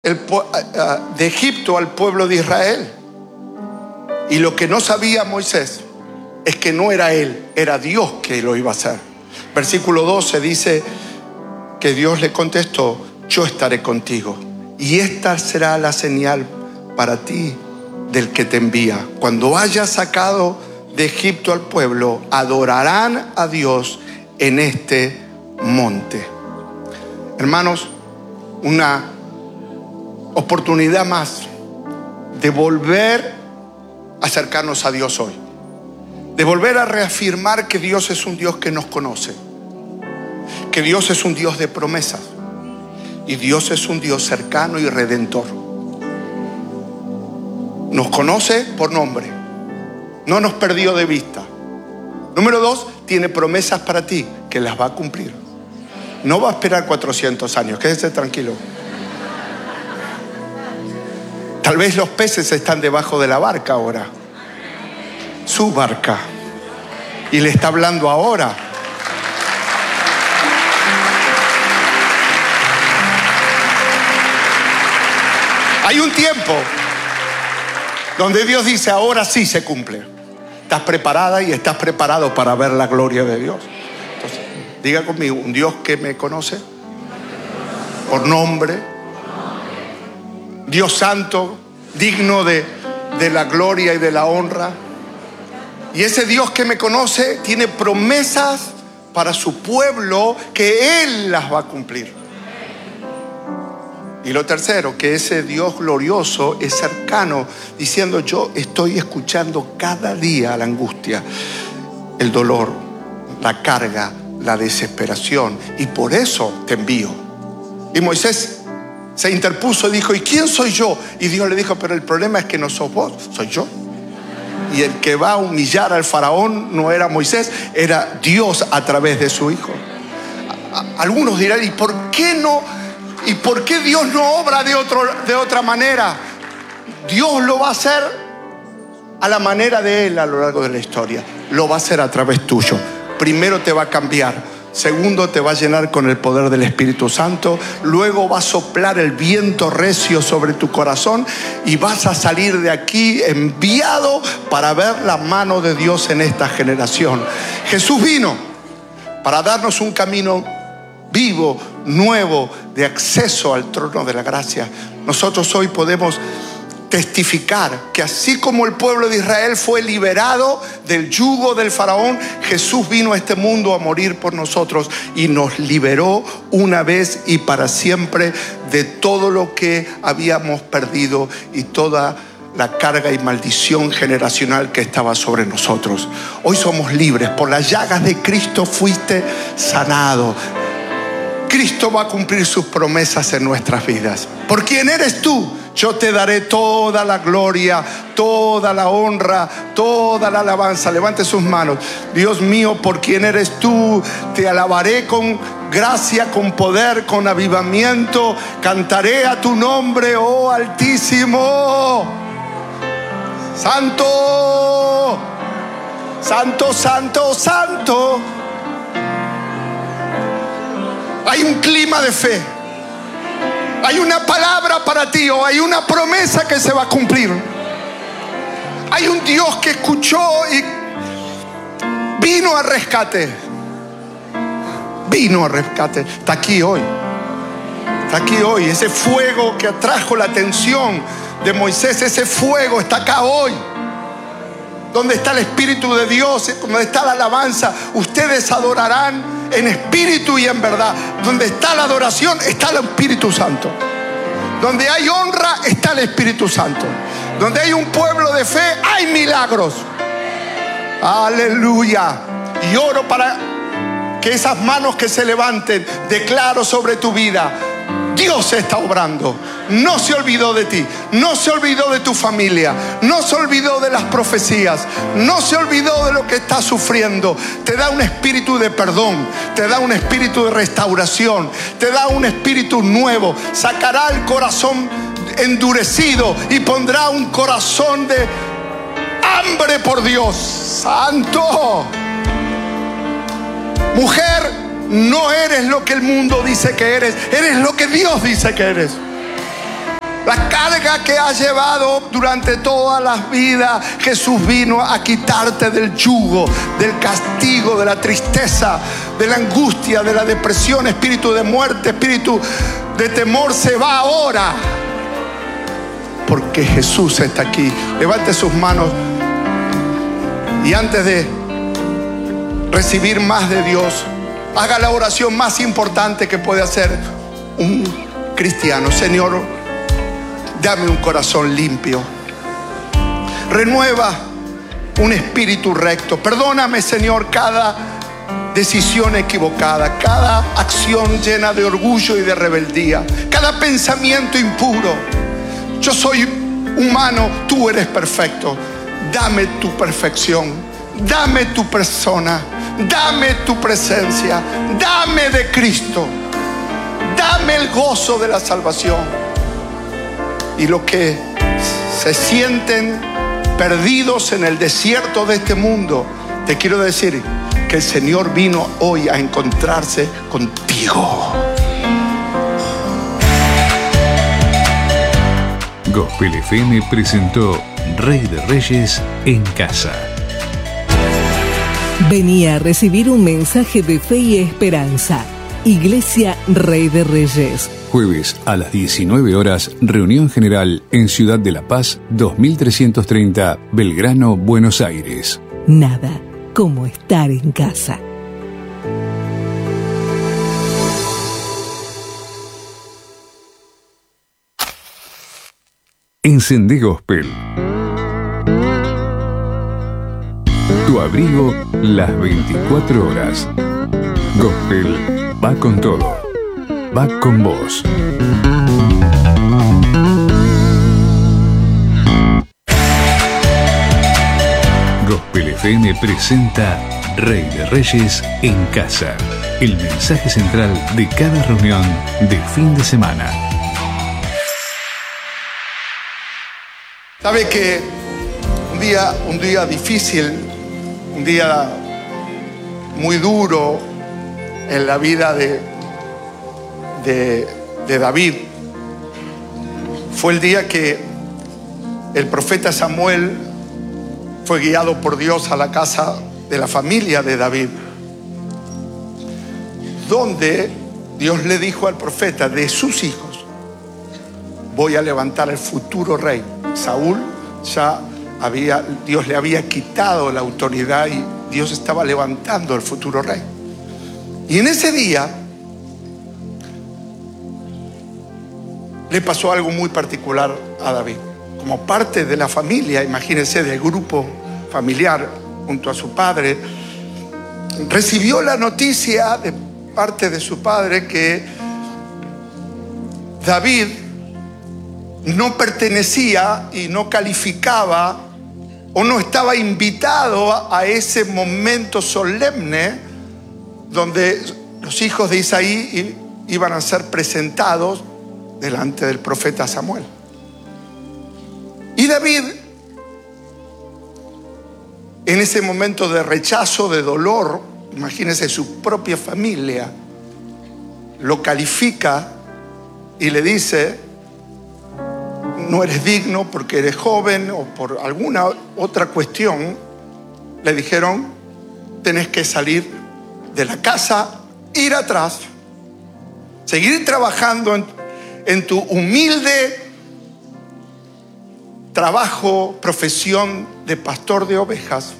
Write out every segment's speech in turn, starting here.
de Egipto al pueblo de Israel. Y lo que no sabía Moisés es que no era él, era Dios que lo iba a hacer. Versículo 12 dice que Dios le contestó: yo estaré contigo, y esta será la señal para ti del que te envía. Cuando hayas sacado de Egipto al pueblo, adorarán a Dios en este monte. Hermanos, una oportunidad más de volver a acercarnos a Dios hoy, de volver a reafirmar que Dios es un Dios que nos conoce, que Dios es un Dios de promesas y Dios es un Dios cercano y redentor. Nos conoce por nombre, no nos perdió de vista. Número 2, tiene promesas para ti que las va a cumplir. No va a esperar 400 años, quédese tranquilo. Tal vez los peces están debajo de la barca ahora, su barca, y le está hablando ahora. Hay un tiempo donde Dios dice: ahora sí se cumple. Estás preparada y estás preparado para ver la gloria de Dios. Entonces, diga conmigo: un Dios que me conoce por nombre, Dios santo, digno de la gloria y de la honra. Y ese Dios que me conoce tiene promesas para su pueblo que Él las va a cumplir. Y lo tercero, que ese Dios glorioso es cercano, diciendo: yo estoy escuchando cada día la angustia, el dolor, la carga, la desesperación, y por eso te envío. Y Moisés se interpuso y dijo: ¿y quién soy yo? Y Dios le dijo: pero el problema es que no sos vos, soy yo. Y el que va a humillar al faraón no era Moisés, era Dios a través de su hijo. Algunos dirán: ¿y por qué no? ¿Y por qué Dios no obra de otra manera? Dios lo va a hacer a la manera de Él a lo largo de la historia. Lo va a hacer a través tuyo. Primero te va a cambiar. Segundo, te va a llenar con el poder del Espíritu Santo. Luego va a soplar el viento recio sobre tu corazón y vas a salir de aquí enviado para ver la mano de Dios en esta generación. Jesús vino para darnos un camino vivo, nuevo, de acceso al trono de la gracia. Nosotros hoy podemos testificar que así como el pueblo de Israel fue liberado del yugo del faraón, Jesús vino a este mundo a morir por nosotros y nos liberó una vez y para siempre de todo lo que habíamos perdido y toda la carga y maldición generacional que estaba sobre nosotros. Hoy somos libres. Por las llagas de Cristo fuiste sanado. Cristo va a cumplir sus promesas en nuestras vidas. ¿Por quién eres tú? Yo te daré toda la gloria, toda la honra, toda la alabanza. Levante sus manos. Dios mío, por quién eres tú, te alabaré con gracia, con poder, con avivamiento. Cantaré a tu nombre, oh Altísimo. Santo, santo, santo, santo. Hay un clima de fe. Hay una palabra para ti, o hay una promesa que se va a cumplir. Hay un Dios que escuchó y vino a rescate. Vino a rescate. Está aquí hoy. Está aquí hoy. Ese fuego que atrajo la atención de Moisés, ese fuego está acá hoy. Donde está el Espíritu de Dios, donde está la alabanza, ustedes adorarán en espíritu y en verdad. Donde está la adoración, está el Espíritu Santo. Donde hay honra, está el Espíritu Santo. Donde hay un pueblo de fe, hay milagros. Aleluya. Y oro para que esas manos que se levanten, declaro sobre tu vida: Dios está obrando. No se olvidó de ti, no se olvidó de tu familia, no se olvidó de las profecías, no se olvidó de lo que estás sufriendo. Te da un espíritu de perdón, te da un espíritu de restauración, te da un espíritu nuevo. Sacará el corazón endurecido y pondrá un corazón de hambre por Dios. Santo. Mujer, no eres lo que el mundo dice que eres, eres lo que Dios dice que eres. La carga que has llevado durante todas las vidas, Jesús vino a quitarte del yugo, del castigo, de la tristeza, de la angustia, de la depresión. Espíritu de muerte, espíritu de temor, se va ahora, porque Jesús está aquí. Levante sus manos y antes de recibir más de Dios, haga la oración más importante que puede hacer un cristiano. Señor, dame un corazón limpio, renueva un espíritu recto. Perdóname, Señor, cada decisión equivocada, cada acción llena de orgullo y de rebeldía, cada pensamiento impuro. Yo soy humano, tú eres perfecto. Dame tu perfección, dame tu persona, dame tu presencia, dame de Cristo, dame el gozo de la salvación. Y los que se sienten perdidos en el desierto de este mundo, te quiero decir que el Señor vino hoy a encontrarse contigo. Gospel FM presentó Rey de Reyes en casa. Venía a recibir un mensaje de fe y esperanza. Iglesia Rey de Reyes. Jueves a las 19 horas, reunión general en Ciudad de La Paz, 2330, Belgrano, Buenos Aires. Nada como estar en casa. Encendé Gospel. Tu abrigo las 24 horas. Gospel va con todo. Va con vos. Gospel FM presenta Rey de Reyes en casa. El mensaje central de cada reunión de fin de semana. ¿Sabe que un día difícil, un día muy duro en la vida de David, fue el día que el profeta Samuel fue guiado por Dios a la casa de la familia de David, donde Dios le dijo al profeta: de sus hijos voy a levantar el futuro rey. Saúl Dios le había quitado la autoridad y Dios estaba levantando el futuro rey. Y en ese día le pasó algo muy particular a David. Como parte de la familia, imagínense, del grupo familiar junto a su padre, recibió la noticia de parte de su padre que David no pertenecía y no calificaba o no estaba invitado a ese momento solemne donde los hijos de Isaí iban a ser presentados delante del profeta Samuel. Y David, en ese momento de rechazo, de dolor, imagínense, su propia familia lo califica y le dice: no eres digno porque eres joven, o por alguna otra cuestión. Le dijeron: tenés que salir de la casa, ir atrás, seguir trabajando en tu humilde trabajo, profesión de pastor de ovejas,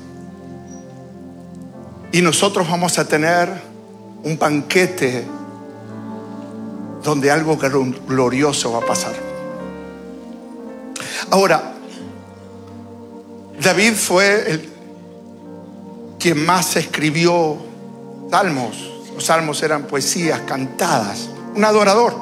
y nosotros vamos a tener un banquete donde algo glorioso va a pasar. Ahora, David fue quien más escribió salmos. Los salmos eran poesías cantadas, un adorador.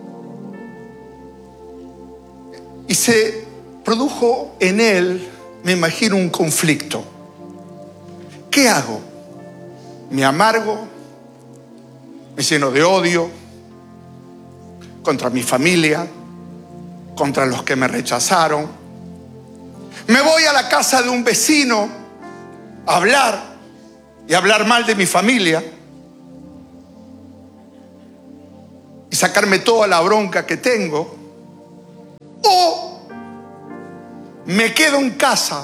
Y se produjo en él, me imagino, un conflicto. ¿Qué hago? ¿Me amargo? ¿Me lleno de odio contra mi familia, contra los que me rechazaron? ¿Me voy a la casa de un vecino a hablar y hablar mal de mi familia y sacarme toda la bronca que tengo? me quedo en casa,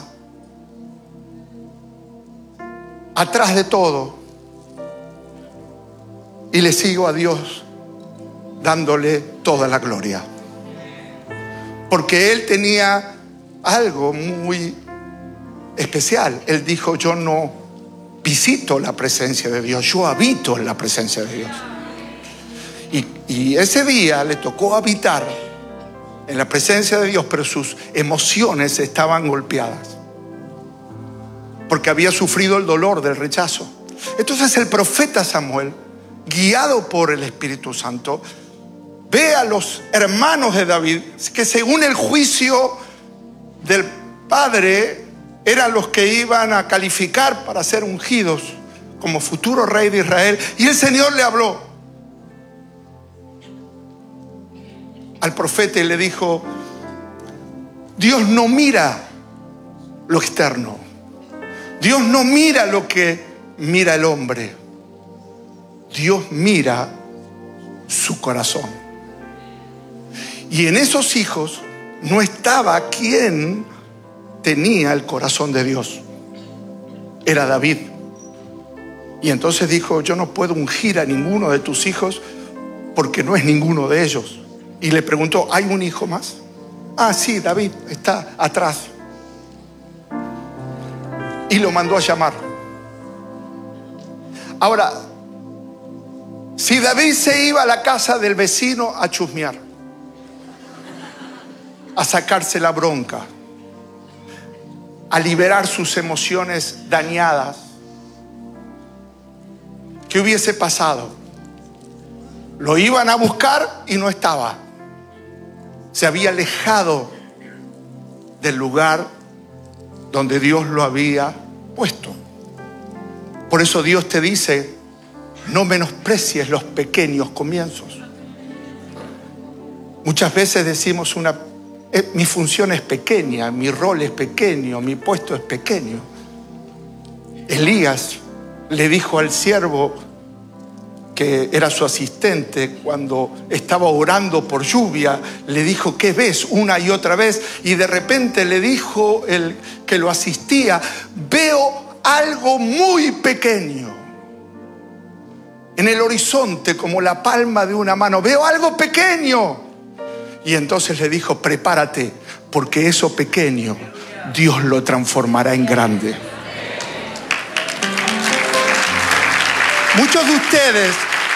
atrás de todo, y le sigo a Dios dándole toda la gloria. Porque Él tenía algo muy especial. Él dijo: yo no visito la presencia de Dios, yo habito en la presencia de Dios. Y ese día le tocó habitar en la presencia de Dios, pero sus emociones estaban golpeadas porque había sufrido el dolor del rechazo. Entonces el profeta Samuel, guiado por el Espíritu Santo, ve a los hermanos de David, que según el juicio del padre eran los que iban a calificar para ser ungidos como futuro rey de Israel. Y el Señor le habló al profeta y le dijo: Dios no mira lo externo, Dios no mira lo que mira el hombre, Dios mira su corazón. Y en esos hijos no estaba quien tenía el corazón de Dios, era David. Y entonces dijo: yo no puedo ungir a ninguno de tus hijos porque no es ninguno de ellos. Y le preguntó: ¿hay un hijo más? Ah, sí, David está atrás. Y lo mandó a llamar. Ahora, si David se iba a la casa del vecino a chusmear, a sacarse la bronca, a liberar sus emociones dañadas, ¿qué hubiese pasado? Lo iban a buscar y no estaba. Se había alejado del lugar donde Dios lo había puesto. Por eso Dios te dice: no menosprecies los pequeños comienzos. Muchas veces decimos: mi función es pequeña, mi rol es pequeño, mi puesto es pequeño. Elías le dijo al siervo que era su asistente, cuando estaba orando por lluvia, le dijo: ¿qué ves? Una y otra vez. Y de repente le dijo el que lo asistía: veo algo muy pequeño en el horizonte, como la palma de una mano. Veo algo pequeño. Y entonces le dijo: prepárate, porque eso pequeño Dios lo transformará en grande. Muchos de ustedes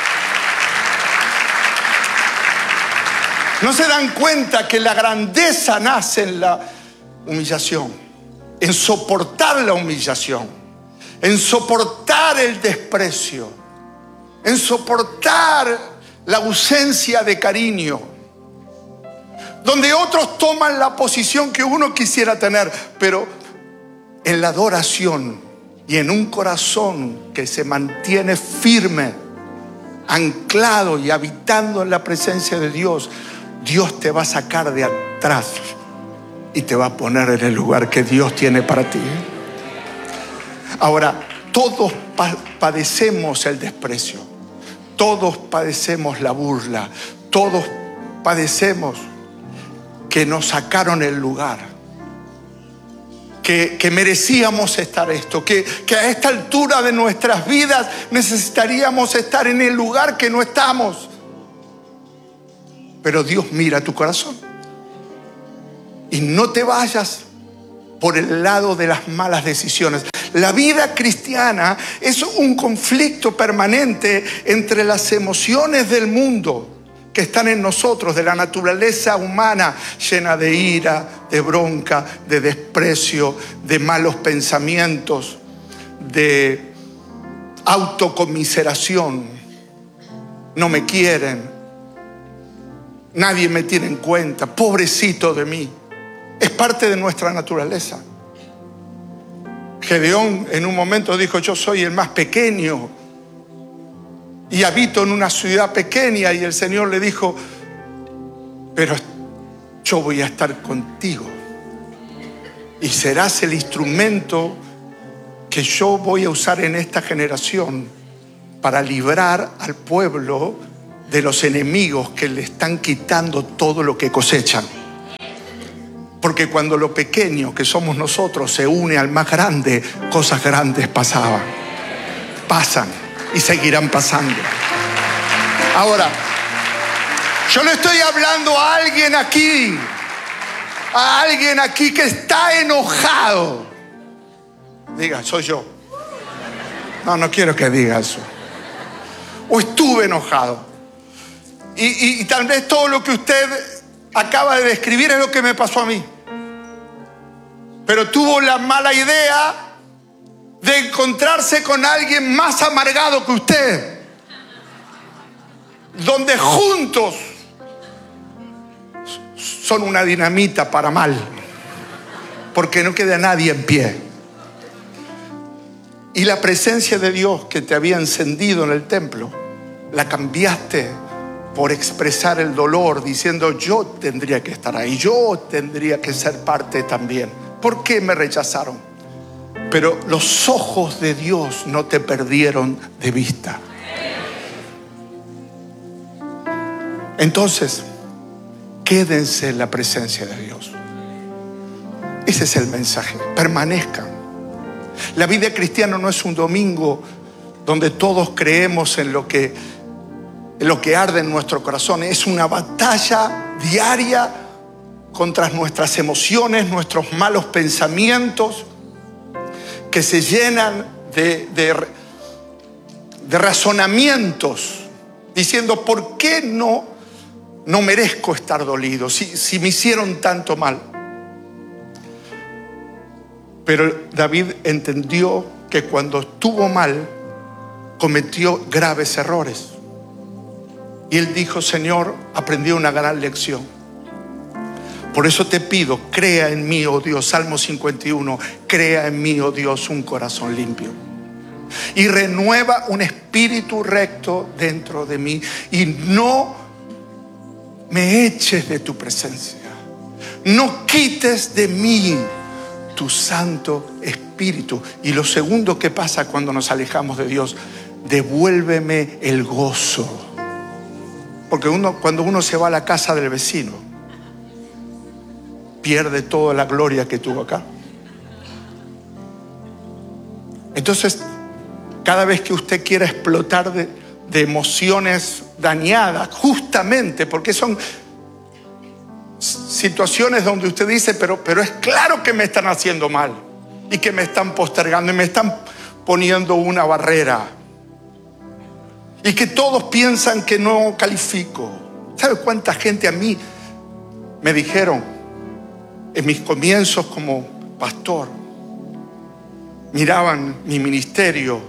no se dan cuenta que la grandeza nace en la humillación, en soportar la humillación, en soportar el desprecio, en soportar la ausencia de cariño, donde otros toman la posición que uno quisiera tener, pero en la adoración y en un corazón que se mantiene firme, anclado y habitando en la presencia de Dios, Dios te va a sacar de atrás y te va a poner en el lugar que Dios tiene para ti. Ahora, todos padecemos el desprecio, todos padecemos la burla, todos padecemos que nos sacaron el lugar, que merecíamos estar que a esta altura de nuestras vidas necesitaríamos estar en el lugar que no estamos. Pero Dios mira tu corazón. Y no te vayas por el lado de las malas decisiones. La vida cristiana es un conflicto permanente entre las emociones del mundo que están en nosotros, de la naturaleza humana, llena de ira, de bronca, de desprecio, de malos pensamientos, de autocomiseración. No me quieren, nadie me tiene en cuenta, pobrecito de mí. Es parte de nuestra naturaleza. Gedeón en un momento dijo: yo soy el más pequeño y habito en una ciudad pequeña. Y el Señor le dijo: pero yo voy a estar contigo y serás el instrumento que yo voy a usar en esta generación para librar al pueblo de los enemigos que le están quitando todo lo que cosechan. Porque cuando lo pequeño que somos nosotros se une al más grande, cosas grandes pasan y seguirán pasando. Ahora, yo le estoy hablando a alguien aquí que está enojado. Diga, soy yo. No quiero que diga eso. O estuve enojado. Y tal vez todo lo que usted acaba de describir es lo que me pasó a mí. Pero tuvo la mala idea de encontrarse con alguien más amargado que usted, donde juntos son una dinamita para mal, porque no queda nadie en pie. Y la presencia de Dios que te había encendido en el templo, la cambiaste por expresar el dolor, diciendo: yo tendría que estar ahí, yo tendría que ser parte también. ¿Por qué me rechazaron? Pero los ojos de Dios no te perdieron de vista. Entonces, quédense en la presencia de Dios. Ese es el mensaje. Permanezcan. La vida cristiana no es un domingo donde todos creemos en lo que arde en nuestro corazón. Es una batalla diaria contra nuestras emociones, nuestros malos pensamientos que se llenan de razonamientos, diciendo: ¿por qué no merezco estar dolido si me hicieron tanto mal? Pero David entendió que cuando estuvo mal cometió graves errores. Y él dijo: Señor, aprendí una gran lección. Por eso te pido, crea en mí, oh Dios, Salmo 51, crea en mí, oh Dios, un corazón limpio. Y renueva un espíritu recto dentro de mí. Y no me eches de tu presencia. No quites de mí tu Santo Espíritu. Y lo segundo que pasa cuando nos alejamos de Dios: devuélveme el gozo. Porque cuando uno se va a la casa del vecino, pierde toda la gloria que tuvo acá. Entonces, cada vez que usted quiera explotar de emociones dañadas, justamente porque son situaciones donde usted dice: pero es claro que me están haciendo mal y que me están postergando y me están poniendo una barrera y que todos piensan que no califico. ¿Sabe cuánta gente a mí me dijeron en mis comienzos como pastor? Miraban mi ministerio,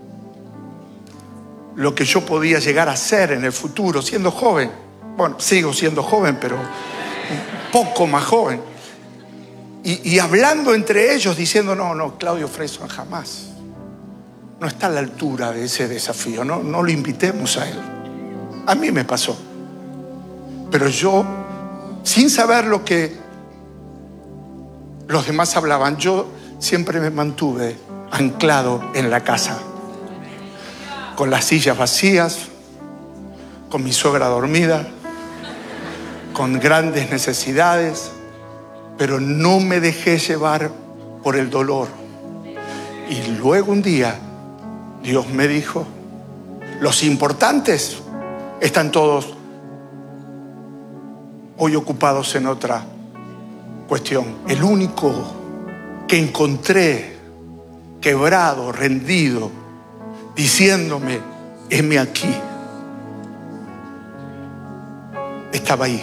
lo que yo podía llegar a ser en el futuro, siendo joven. Bueno, sigo siendo joven, pero un poco más joven. Y hablando entre ellos, diciendo: no, Claudio Freyson jamás. No está a la altura de ese desafío, no lo invitemos a él. A mí me pasó. Pero yo, sin saber lo que los demás hablaban, yo siempre me mantuve anclado en la casa, con las sillas vacías, con mi suegra dormida, con grandes necesidades, pero no me dejé llevar por el dolor. Y luego un día Dios me dijo: los importantes están todos hoy ocupados en otra cuestión. El único que encontré quebrado, rendido, diciéndome: heme aquí, estaba ahí.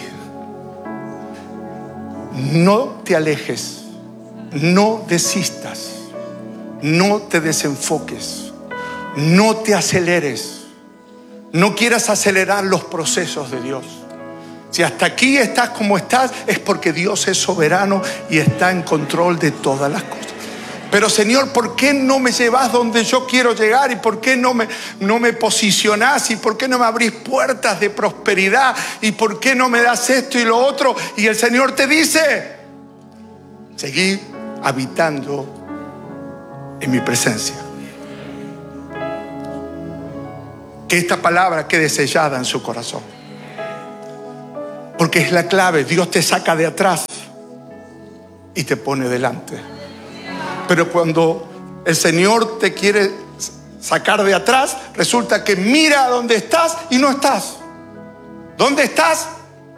No te alejes, no desistas, no te desenfoques, no te aceleres, no quieras acelerar los procesos de Dios. Si hasta aquí estás como estás, es porque Dios es soberano y está en control de todas las cosas. Pero Señor, ¿por qué no me llevas donde yo quiero llegar? ¿Y por qué no me posicionás? ¿Y por qué no me abrís puertas de prosperidad? ¿Y por qué no me das esto y lo otro? Y el Señor te dice: seguí habitando en mi presencia. Que esta palabra quede sellada en su corazón. Porque es la clave. Dios te saca de atrás y te pone delante. Pero cuando el Señor te quiere sacar de atrás, resulta que mira dónde estás y no estás. ¿Dónde estás?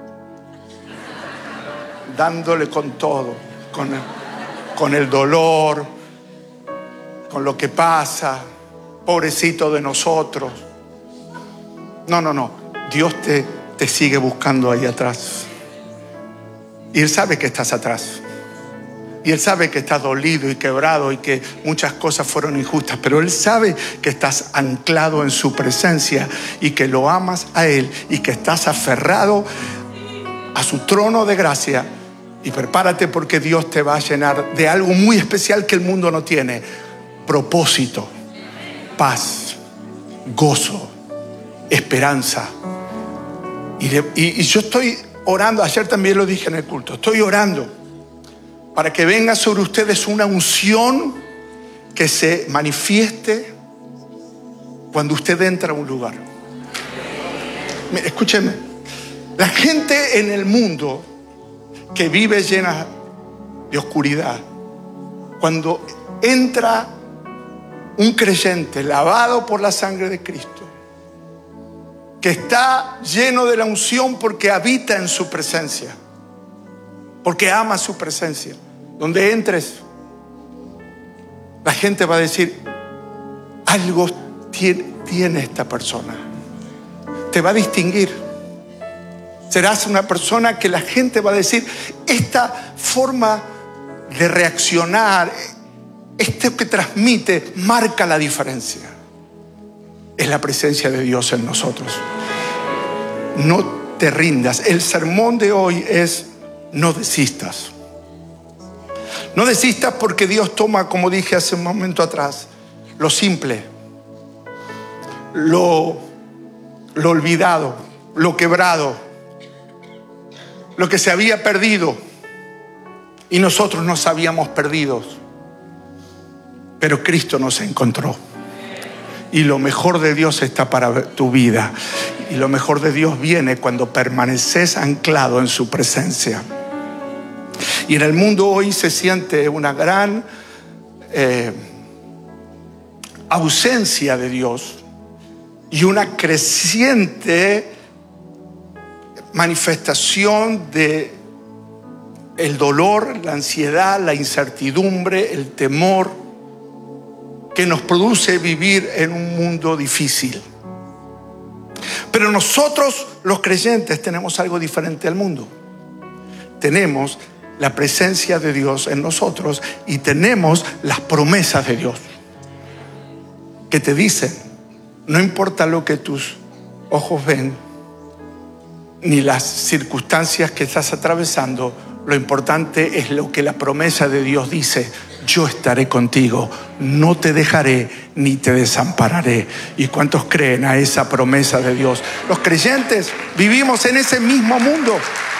Dándole con todo, con el dolor, con lo que pasa, pobrecito de nosotros. No. Dios te sigue buscando ahí atrás. Y Él sabe que estás atrás. Y Él sabe que estás dolido y quebrado y que muchas cosas fueron injustas. Pero Él sabe que estás anclado en su presencia y que lo amas a Él y que estás aferrado a su trono de gracia. Y prepárate porque Dios te va a llenar de algo muy especial que el mundo no tiene. Propósito, paz, gozo, esperanza. Y yo estoy orando, ayer también lo dije en el culto, estoy orando para que venga sobre ustedes una unción que se manifieste cuando usted entra a un lugar. Mira, escúcheme, la gente en el mundo que vive llena de oscuridad, cuando entra un creyente lavado por la sangre de Cristo, que está lleno de la unción porque habita en su presencia, porque ama su presencia, donde entres, la gente va a decir, algo tiene esta persona. Te va a distinguir. Serás una persona que la gente va a decir, esta forma de reaccionar, esto que transmite, marca la diferencia. Es la presencia de Dios en nosotros. No te rindas. El sermón de hoy es: no desistas. No desistas porque Dios toma, como dije hace un momento atrás, lo simple, lo olvidado, lo quebrado, lo que se había perdido y nosotros nos habíamos perdido. Pero Cristo nos encontró. Y lo mejor de Dios está para tu vida. Y lo mejor de Dios viene cuando permaneces anclado en su presencia. Y en el mundo hoy se siente una gran ausencia de Dios y una creciente manifestación de el dolor, la ansiedad, la incertidumbre, el temor que nos produce vivir en un mundo difícil. Pero nosotros, los creyentes, tenemos algo diferente al mundo. Tenemos la presencia de Dios en nosotros y tenemos las promesas de Dios que te dicen: no importa lo que tus ojos ven ni las circunstancias que estás atravesando, lo importante es lo que la promesa de Dios dice: yo estaré contigo, no te dejaré ni te desampararé. ¿Y cuántos creen a esa promesa de Dios? Los creyentes vivimos en ese mismo mundo.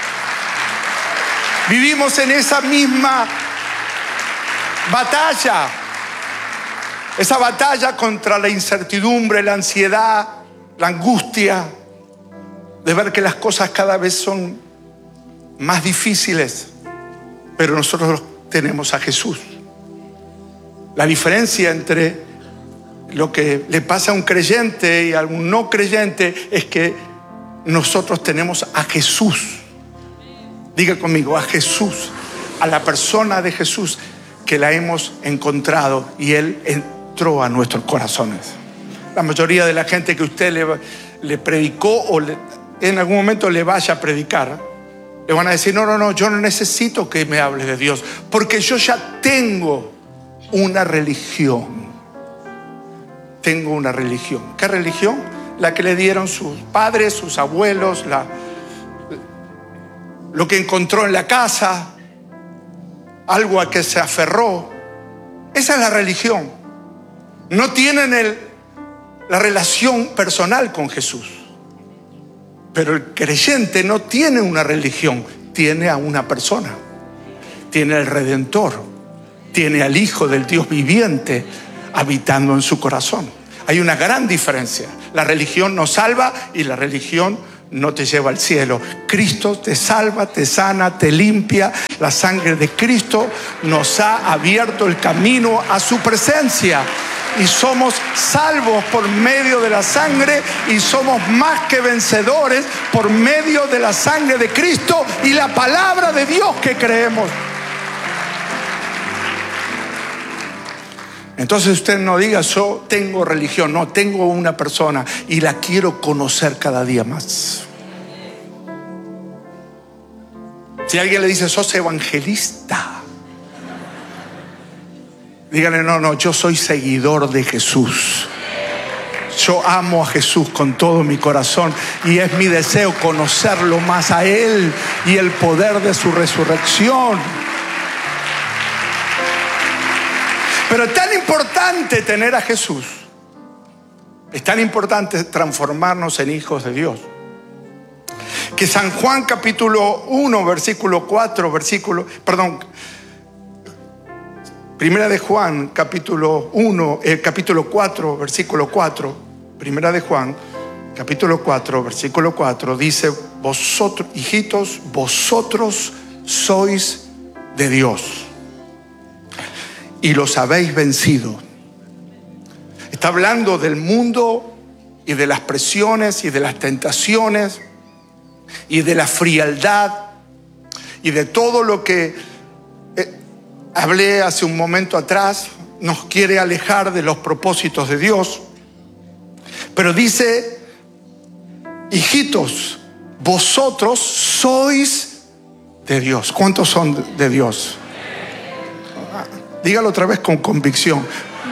Vivimos en esa misma batalla. Esa batalla contra la incertidumbre, la ansiedad, la angustia de ver que las cosas cada vez son más difíciles. Pero nosotros tenemos a Jesús. La diferencia entre lo que le pasa a un creyente y a un no creyente es que nosotros tenemos a Jesús. Diga conmigo, a Jesús, a la persona de Jesús, que la hemos encontrado y Él entró a nuestros corazones. La mayoría de la gente que usted le predicó o en algún momento le vaya a predicar, le van a decir: no, yo no necesito que me hables de Dios, porque yo ya tengo una religión. Tengo una religión. ¿Qué religión? La que le dieron sus padres, sus abuelos, lo que encontró en la casa, algo a que se aferró. Esa es la religión. No tienen la relación personal con Jesús. Pero el creyente no tiene una religión, tiene a una persona. Tiene al Redentor, tiene al Hijo del Dios viviente habitando en su corazón. Hay una gran diferencia. La religión nos salva y la religión no te lleva al cielo. Cristo te salva, te sana, te limpia. La sangre de Cristo nos ha abierto el camino a su presencia. Y somos salvos por medio de la sangre, y somos más que vencedores por medio de la sangre de Cristo y la palabra de Dios que creemos. Entonces usted no diga, yo tengo religión. No, tengo una persona y la quiero conocer cada día más. Si alguien le dice, sos evangelista, dígale, no, yo soy seguidor de Jesús. Yo amo a Jesús con todo mi corazón y es mi deseo conocerlo más a Él y el poder de su resurrección. Pero es tan importante tener a Jesús, es tan importante transformarnos en hijos de Dios, que San Juan capítulo 1, versículo 4, Primera de Juan capítulo 1, capítulo 4, versículo 4, Primera de Juan capítulo 4, versículo 4, dice, vosotros, hijitos, vosotros sois de Dios y los habéis vencido. Está hablando del mundo y de las presiones y de las tentaciones y de la frialdad y de todo lo que hablé hace un momento atrás. Nos quiere alejar de los propósitos de Dios. Pero dice, hijitos, vosotros sois de Dios. ¿Cuántos son de Dios? Dígalo otra vez con convicción.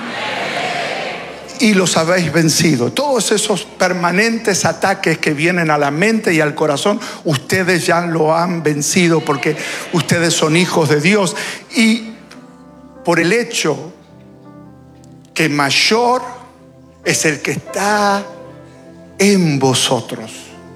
Y los habéis vencido. Todos esos permanentes ataques que vienen a la mente y al corazón, ustedes ya lo han vencido porque ustedes son hijos de Dios. Y por el hecho que mayor es el que está en vosotros.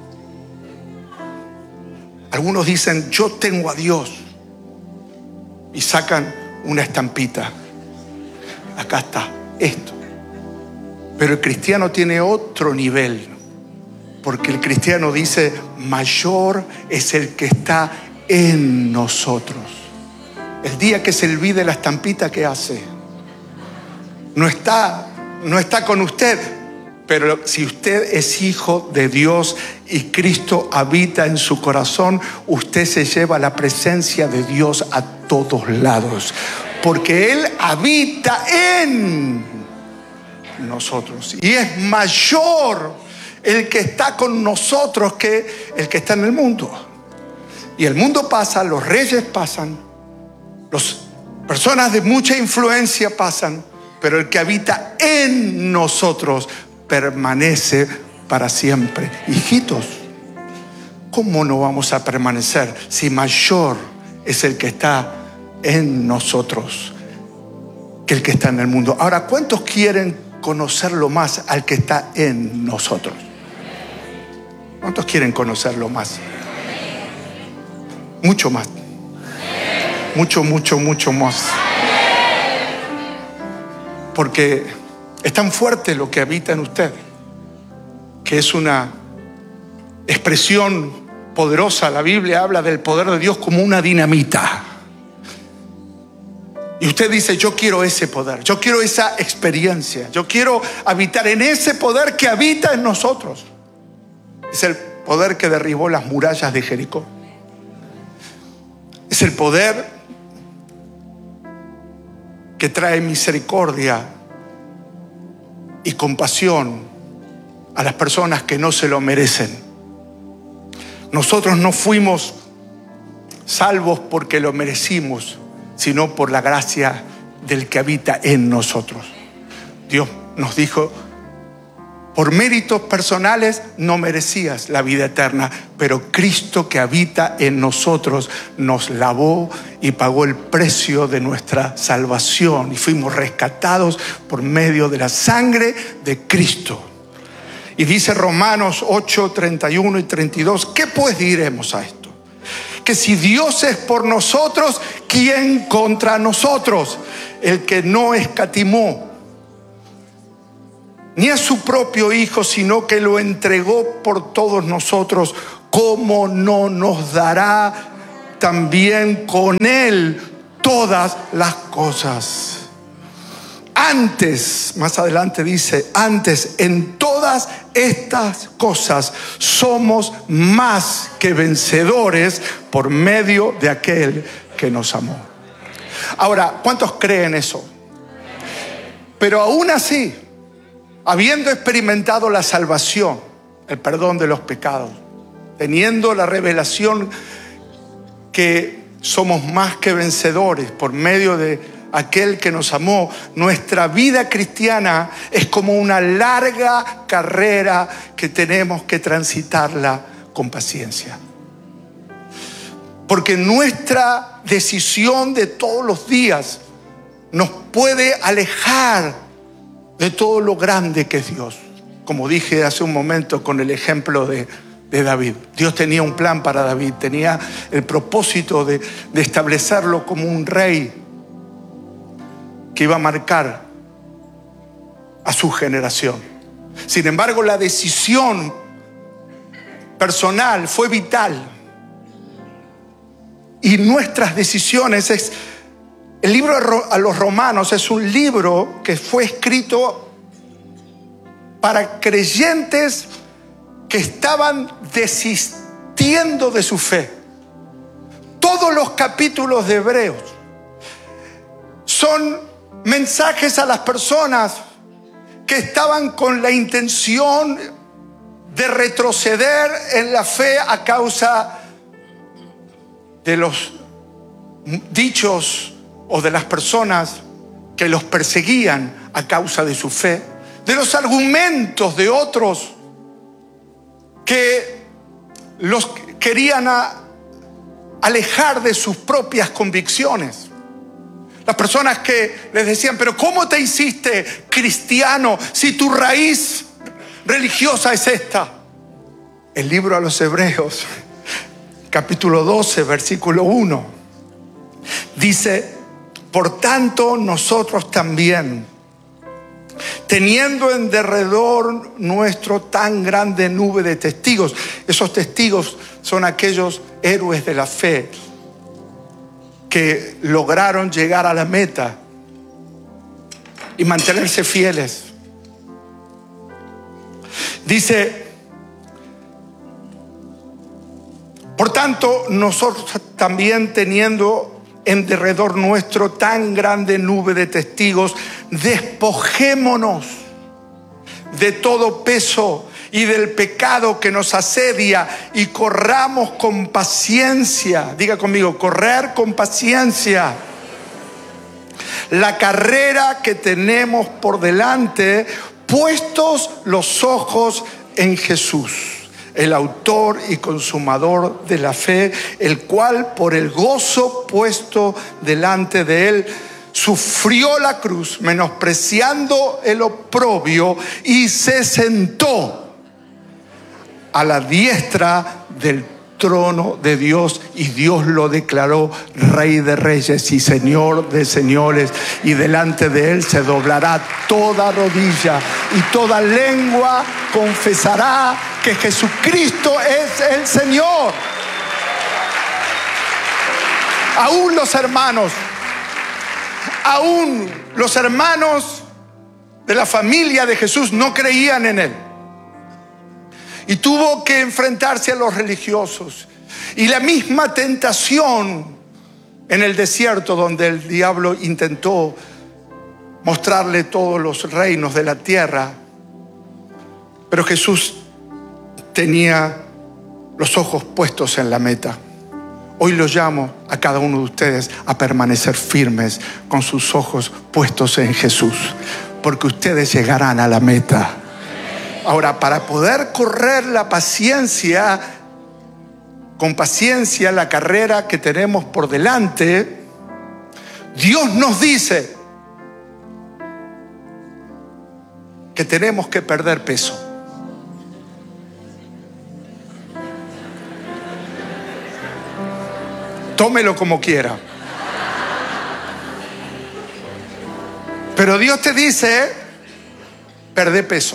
Algunos dicen, yo tengo a Dios, y sacan una estampita. Acá está esto. Pero el cristiano tiene otro nivel, porque el cristiano dice, mayor es el que está en nosotros. El día que se olvide la estampita, ¿qué hace? No está con usted. Pero si usted es hijo de Dios y Cristo habita en su corazón, usted se lleva la presencia de Dios a todos lados, porque Él habita en nosotros. Y es mayor el que está con nosotros que el que está en el mundo. Y el mundo pasa, los reyes pasan, las personas de mucha influencia pasan, pero el que habita en nosotros permanece para siempre. Hijitos, ¿cómo no vamos a permanecer si mayor es el que está en nosotros que el que está en el mundo? Ahora, ¿cuántos quieren conocerlo más al que está en nosotros? ¿Cuántos quieren conocerlo más? Mucho más. Mucho más. Porque es tan fuerte lo que habita en usted, que es una expresión poderosa. La Biblia habla del poder de Dios como una dinamita. Y usted dice, yo quiero ese poder, yo quiero esa experiencia, yo quiero habitar en ese poder que habita en nosotros. Es el poder que derribó las murallas de Jericó. Es el poder que trae misericordia y compasión a las personas que no se lo merecen. Nosotros no fuimos salvos porque lo merecimos, sino por la gracia del que habita en nosotros. Dios nos dijo, por méritos personales no merecías la vida eterna, pero Cristo que habita en nosotros nos lavó y pagó el precio de nuestra salvación, y fuimos rescatados por medio de la sangre de Cristo. Y dice Romanos 8, 31 y 32, ¿qué pues diremos a esto? Que si Dios es por nosotros, ¿quién contra nosotros? El que no escatimó ni a su propio Hijo, sino que lo entregó por todos nosotros, ¿cómo no nos dará también con Él todas las cosas? Antes, más adelante dice, antes en todas estas cosas somos más que vencedores por medio de aquel que nos amó. Ahora, ¿cuántos creen eso? Pero aún así, habiendo experimentado la salvación, el perdón de los pecados, teniendo la revelación que somos más que vencedores por medio de aquel que nos amó, nuestra vida cristiana es como una larga carrera que tenemos que transitarla con paciencia. Porque nuestra decisión de todos los días nos puede alejar de todo lo grande que es Dios. Como dije hace un momento con el ejemplo de David. Dios tenía un plan para David, tenía el propósito de establecerlo como un rey que iba a marcar a su generación. Sin embargo, la decisión personal fue vital. Y nuestras decisiones el libro a los Romanos es un libro que fue escrito para creyentes que estaban desistiendo de su fe. Todos los capítulos de Hebreos son mensajes a las personas que estaban con la intención de retroceder en la fe a causa de los dichos o de las personas que los perseguían a causa de su fe, de los argumentos de otros que los querían alejar de sus propias convicciones. Las personas que les decían, pero ¿cómo te hiciste cristiano si tu raíz religiosa es esta? El libro a los Hebreos, capítulo 12, versículo 1, dice, por tanto nosotros también, teniendo en derredor nuestro tan grande nube de testigos. Esos testigos son aquellos héroes de la fe que lograron llegar a la meta y mantenerse fieles. Dice, por tanto, nosotros también teniendo en derredor nuestro tan grande nube de testigos, despojémonos de todo peso y del pecado que nos asedia y corramos con paciencia. Diga conmigo, correr con paciencia la carrera que tenemos por delante, puestos los ojos en Jesús, el autor y consumador de la fe, el cual por el gozo puesto delante de él sufrió la cruz, menospreciando el oprobio, y se sentó a la diestra del trono de Dios, y Dios lo declaró Rey de Reyes y Señor de Señores, y delante de él se doblará toda rodilla y toda lengua confesará que Jesucristo es el Señor. Aún los hermanos de la familia de Jesús no creían en él. Y tuvo que enfrentarse a los religiosos. Y la misma tentación en el desierto, donde el diablo intentó mostrarle todos los reinos de la tierra. Pero Jesús tenía los ojos puestos en la meta. Hoy los llamo a cada uno de ustedes a permanecer firmes con sus ojos puestos en Jesús, porque ustedes llegarán a la meta. Ahora, para poder correr con paciencia la carrera que tenemos por delante, Dios nos dice que tenemos que perder peso. Tómelo como quiera. Pero Dios te dice perder peso.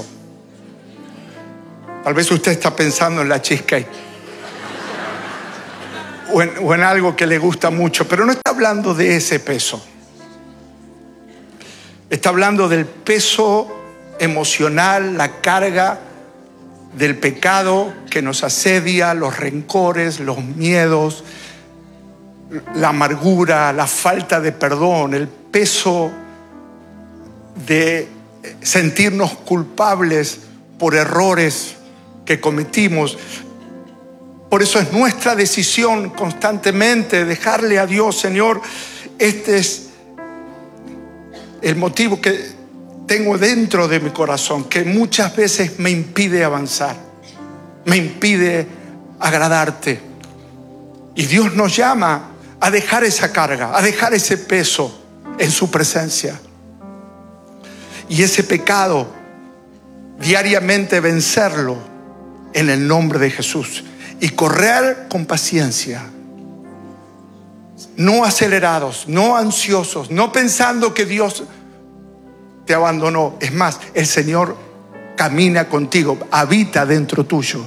Tal vez usted está pensando en la cheesecake o en algo que le gusta mucho, pero no está hablando de ese peso. Está hablando del peso emocional, la carga del pecado que nos asedia, los rencores, los miedos, la amargura, la falta de perdón, el peso de sentirnos culpables por errores que cometimos. Por eso es nuestra decisión constantemente dejarle a Dios: Señor, este es el motivo que tengo dentro de mi corazón, que muchas veces me impide avanzar, me impide agradarte. Y Dios nos llama a dejar esa carga, a dejar ese peso en su presencia. Y ese pecado, diariamente vencerlo en el nombre de Jesús. Y correr con paciencia, no acelerados, no ansiosos, no pensando que Dios te abandonó. Es más, el Señor camina contigo, habita dentro tuyo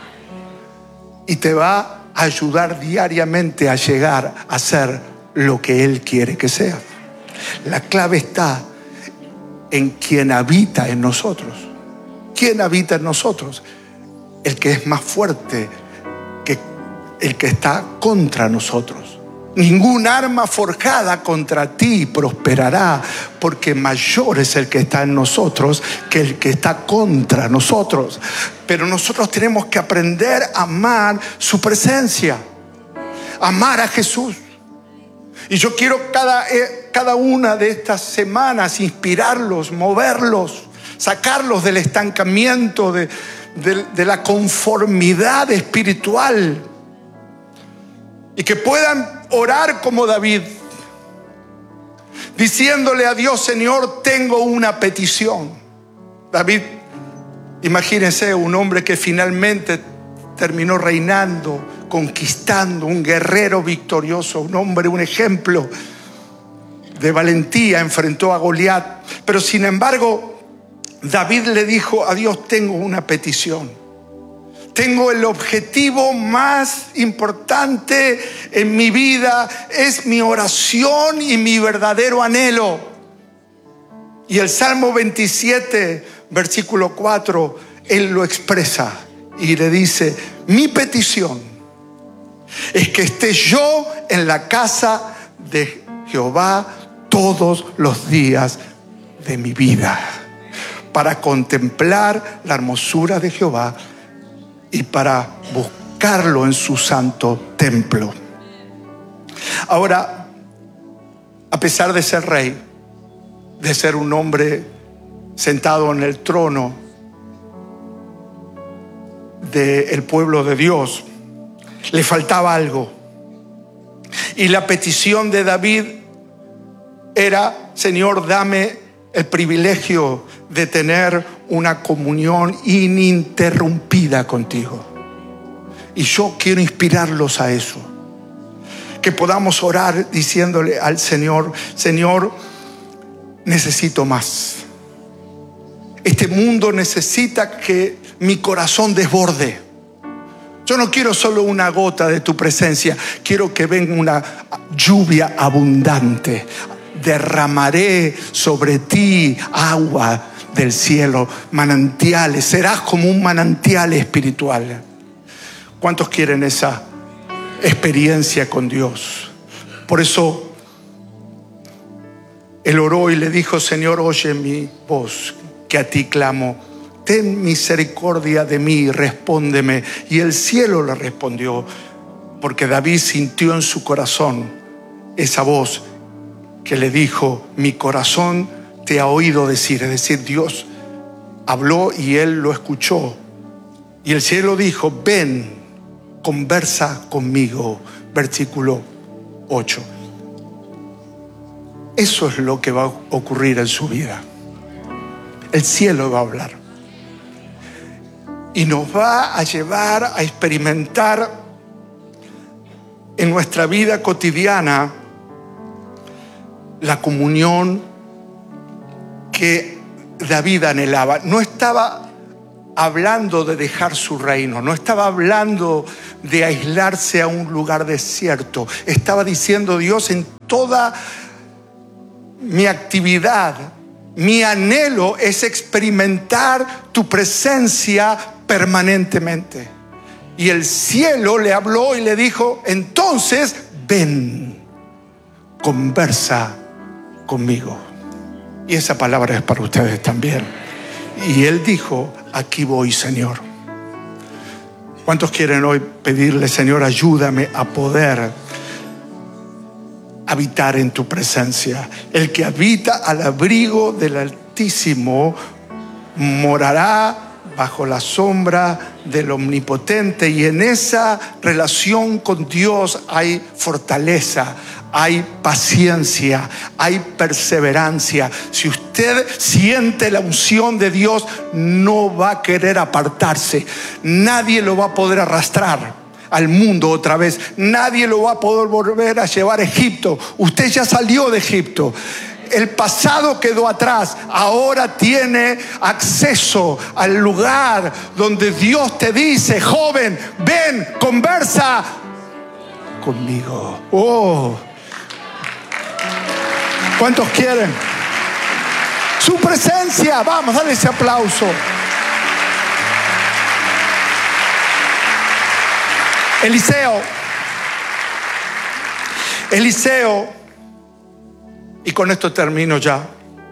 y te va a ayudar diariamente a llegar a ser lo que Él quiere que seas. La clave está en quien habita en nosotros. ¿Quién habita en nosotros? El que es más fuerte que el que está contra nosotros. Ningún arma forjada contra ti prosperará, porque mayor es el que está en nosotros que el que está contra nosotros. Pero nosotros tenemos que aprender a amar su presencia, amar a Jesús. Y yo quiero cada una de estas semanas inspirarlos, moverlos, sacarlos del estancamiento, de la conformidad espiritual, y que puedan orar como David, diciéndole a Dios: Señor, tengo una petición. David, imagínense, un hombre que finalmente terminó reinando, conquistando, un guerrero victorioso, un hombre, un ejemplo de valentía, enfrentó a Goliat. Pero sin embargo, David le dijo a Dios: tengo una petición. Tengo el objetivo más importante en mi vida, es mi oración y mi verdadero anhelo. Y el Salmo 27, versículo 4, él lo expresa y le dice: mi petición es que esté yo en la casa de Jehová todos los días de mi vida, para contemplar la hermosura de Jehová y para buscarlo en su santo templo. Ahora, a pesar de ser rey, de ser un hombre sentado en el trono del pueblo de Dios, le faltaba algo. Y la petición de David era: Señor, dame el privilegio de tener una comunión ininterrumpida contigo. Y yo quiero inspirarlos a eso, que podamos orar diciéndole al Señor: Señor, necesito más. Este mundo necesita que mi corazón desborde. Yo no quiero solo una gota de tu presencia, quiero que venga una lluvia abundante. Derramaré sobre ti agua del cielo, manantiales. Serás como un manantial espiritual. ¿Cuántos quieren esa experiencia con Dios? Por eso él oró y le dijo: Señor, oye mi voz, que a ti clamo. Ten misericordia de mí, respóndeme. Y el cielo le respondió, porque David sintió en su corazón esa voz que le dijo: mi corazón te ha oído decir. Es decir, Dios habló y él lo escuchó. Y el cielo dijo: ven, conversa conmigo. Versículo 8. Eso es lo que va a ocurrir en su vida. El cielo va a hablar y nos va a llevar a experimentar en nuestra vida cotidiana la comunión que David anhelaba. No estaba hablando de dejar su reino, no estaba hablando de aislarse a un lugar desierto. Estaba diciendo: Dios, en toda mi actividad, mi anhelo es experimentar tu presencia permanentemente. Y el cielo le habló y le dijo: entonces ven, conversa conmigo. Y esa palabra es para ustedes también. Y él dijo: aquí voy, Señor. ¿Cuántos quieren hoy pedirle: Señor, ayúdame a poder habitar en tu presencia? El que habita al abrigo del Altísimo morará bajo la sombra del Omnipotente. Y en esa relación con Dios hay fortaleza, hay paciencia, hay perseverancia. Si usted siente la unción de Dios, no va a querer apartarse. Nadie lo va a poder arrastrar al mundo otra vez. Nadie lo va a poder volver a llevar a Egipto. Usted ya salió de Egipto. El pasado quedó atrás. Ahora tiene acceso al lugar donde Dios te dice: joven, ven, conversa conmigo. Oh, ¿cuántos quieren su presencia? Vamos, dale ese aplauso. Eliseo, y con esto termino ya.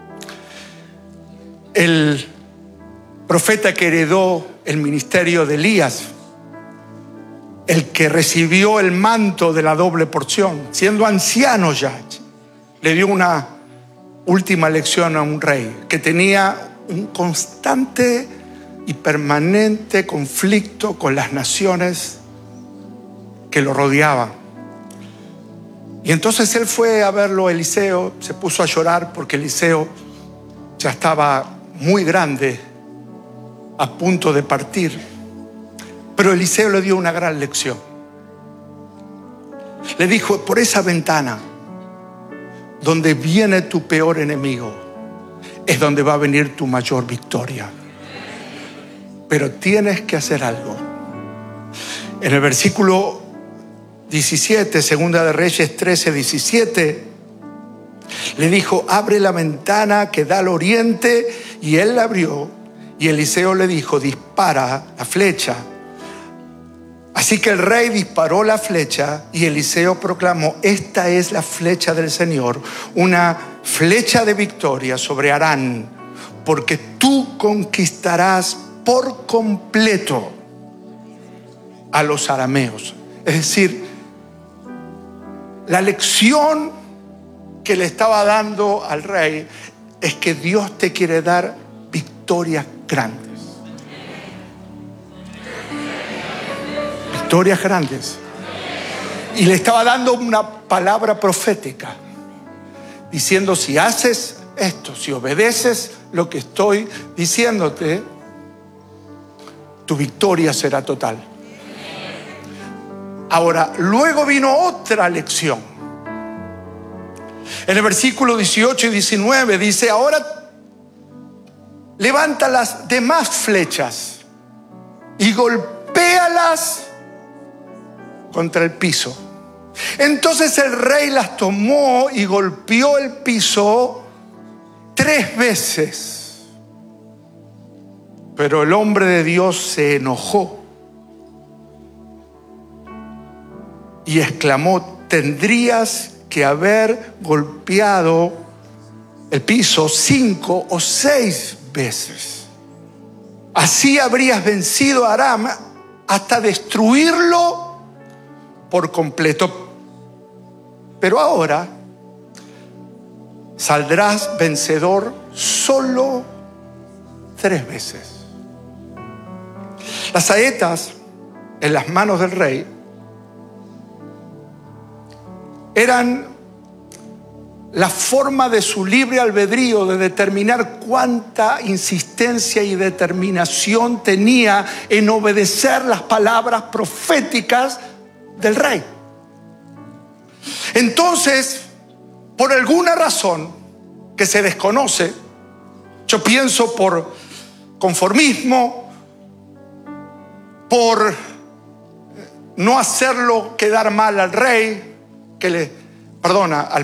El profeta que heredó el ministerio de Elías, el que recibió el manto de la doble porción, siendo anciano ya, le dio una última lección a un rey que tenía un constante y permanente conflicto con las naciones que lo rodeaban. Y entonces él fue a verlo a Eliseo, se puso a llorar porque Eliseo ya estaba muy grande, a punto de partir. Pero Eliseo le dio una gran lección. Le dijo: por esa ventana donde viene tu peor enemigo es donde va a venir tu mayor victoria. Pero tienes que hacer algo. En el versículo 17, Segunda de Reyes 13, 17, le dijo: abre la ventana que da al oriente. Y él la abrió, y Eliseo le dijo: dispara la flecha. Así que el rey disparó la flecha, y Eliseo proclamó: esta es la flecha del Señor, una flecha de victoria sobre Aram, porque tú conquistarás por completo a los arameos. Es decir, la lección que le estaba dando al rey es que Dios te quiere dar victorias grandes. Victorias grandes. Y le estaba dando una palabra profética, diciendo: si haces esto, si obedeces lo que estoy diciéndote, tu victoria será total. Ahora, luego vino otra lección. En el versículo 18 y 19 dice: ahora levanta las demás flechas y golpéalas contra el piso. Entonces el rey las tomó y golpeó el piso 3 veces. Pero el hombre de Dios se enojó y exclamó: tendrías que haber golpeado el piso 5 o 6 veces. Así habrías vencido a Aram hasta destruirlo por completo. Pero ahora saldrás vencedor solo 3 veces. Las saetas en las manos del rey eran la forma de su libre albedrío de determinar cuánta insistencia y determinación tenía en obedecer las palabras proféticas del rey. Entonces, por alguna razón que se desconoce, Yo pienso por conformismo, por no hacerlo quedar mal al rey, al